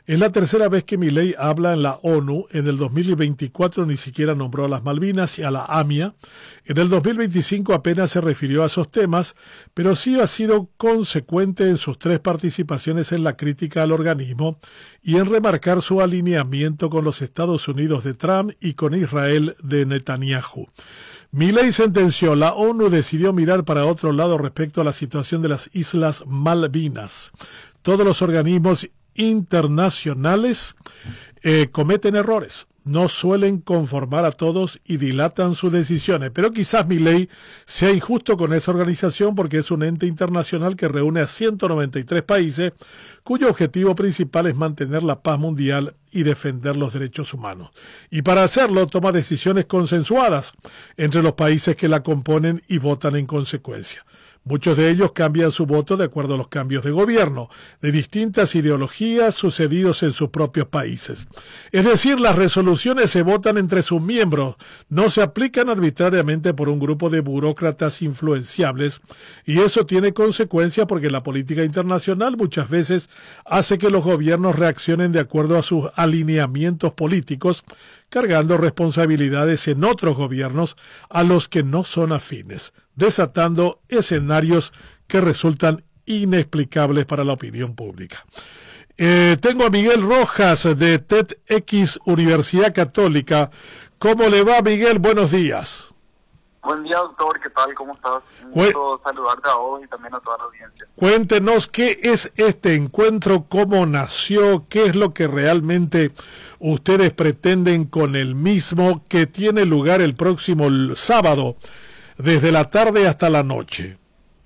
Es la tercera vez que Milei habla en la ONU. En el 2024 ni siquiera nombró a las Malvinas y a la AMIA. En el 2025 apenas se refirió a esos temas, pero sí ha sido consecuente en sus 3 participaciones en la crítica al organismo y en remarcar su alineamiento con los Estados Unidos de Trump y con Israel de Netanyahu. Milei sentenció: la ONU decidió mirar para otro lado respecto a la situación de las Islas Malvinas. Todos los organismos internacionales cometen errores, no suelen conformar a todos y dilatan sus decisiones, pero quizás Milei sea injusto con esa organización porque es un ente internacional que reúne a 193 países cuyo objetivo principal es mantener la paz mundial y defender los derechos humanos. Y para hacerlo toma decisiones consensuadas entre los países que la componen y votan en consecuencia. Muchos de ellos cambian su voto de acuerdo a los cambios de gobierno, de distintas ideologías sucedidos en sus propios países. Es decir, las resoluciones se votan entre sus miembros, no se aplican arbitrariamente por un grupo de burócratas influenciables, y eso tiene consecuencias porque la política internacional muchas veces hace que los gobiernos reaccionen de acuerdo a sus alineamientos políticos, cargando responsabilidades en otros gobiernos a los que no son afines, desatando escenarios que resultan inexplicables para la opinión pública. Tengo a Miguel Rojas de TEDx Universidad Católica. ¿Cómo le va, Miguel? Buenos días. Buen día, doctor. ¿Qué tal? ¿Cómo estás? Un gusto saludarte a vos y también a toda la audiencia. Cuéntenos qué es este encuentro, cómo nació, qué es lo que realmente ustedes pretenden con el mismo, que tiene lugar el próximo sábado, desde la tarde hasta la noche.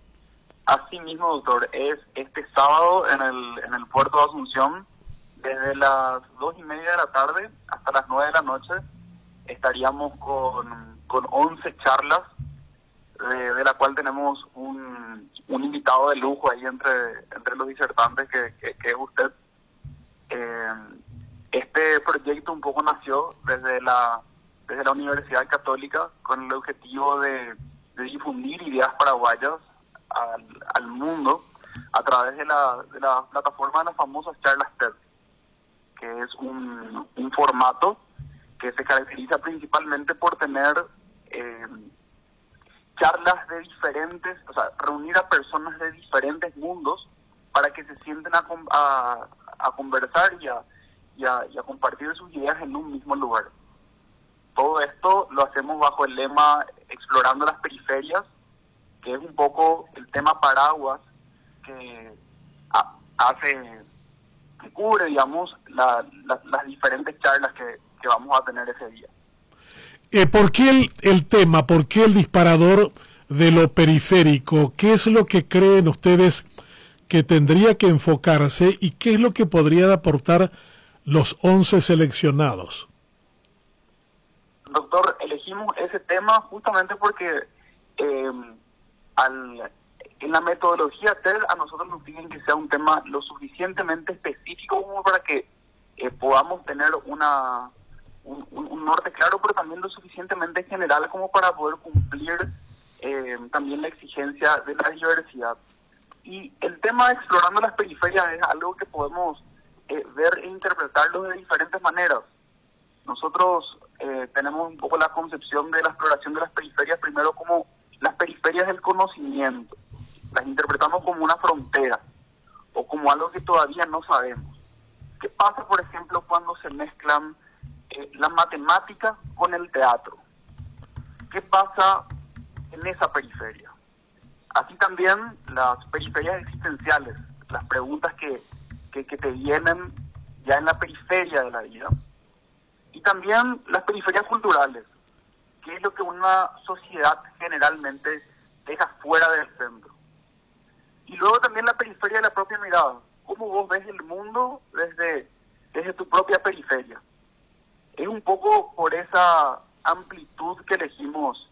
Así mismo, doctor. Es este sábado en el puerto de Asunción, desde las 2:30 de la tarde hasta las 9 de la noche. Estaríamos con 11 charlas, de la cual tenemos un invitado de lujo ahí entre los disertantes, que es usted. Este proyecto un poco nació desde la Universidad Católica con el objetivo de difundir ideas paraguayas al mundo a través de la plataforma de las famosas charlas TED, que es un formato que se caracteriza principalmente por tener charlas de diferentes, o sea, reunir a personas de diferentes mundos para que se sienten a conversar y a compartir sus ideas en un mismo lugar. Todo esto lo hacemos bajo el lema Explorando las Periferias, que es un poco el tema paraguas que cubre, digamos, las diferentes charlas que vamos a tener ese día. ¿Por qué el tema? ¿Por qué el disparador de lo periférico? ¿Qué es lo que creen ustedes que tendría que enfocarse y qué es lo que podrían aportar los 11 seleccionados? Doctor, elegimos ese tema justamente porque en la metodología TED a nosotros nos piden que sea un tema lo suficientemente específico como para que podamos tener un norte claro, pero también lo suficientemente general como para poder cumplir también la exigencia de la diversidad. Y el tema de explorando las periferias es algo que podemos ver e interpretarlo de diferentes maneras. Nosotros tenemos un poco la concepción de la exploración de las periferias primero como las periferias del conocimiento. Las interpretamos como una frontera o como algo que todavía no sabemos. ¿Qué pasa, por ejemplo, cuando se mezclan la matemática con el teatro? ¿Qué pasa en esa periferia? Así también las periferias existenciales, las preguntas que te vienen ya en la periferia de la vida. Y también las periferias culturales, que es lo que una sociedad generalmente deja fuera del centro. Y luego también la periferia de la propia mirada, cómo vos ves el mundo desde tu propia periferia. Es un poco por esa amplitud que elegimos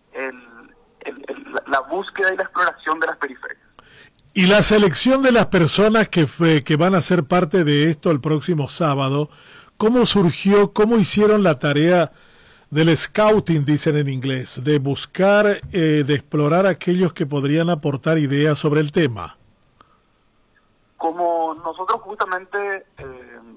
la búsqueda y la exploración de las periferias. Y la selección de las personas que van a ser parte de esto el próximo sábado, ¿cómo surgió? ¿Cómo hicieron la tarea del scouting, dicen en inglés, de buscar, de explorar aquellos que podrían aportar ideas sobre el tema? Como nosotros justamente